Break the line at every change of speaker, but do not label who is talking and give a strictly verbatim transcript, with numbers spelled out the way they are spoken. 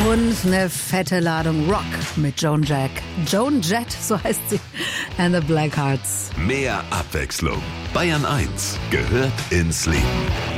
Und eine fette Ladung Rock mit Joan Jett. Joan Jett, so heißt sie. And the Blackhearts.
Mehr Abwechslung. Bayern eins gehört ins Leben.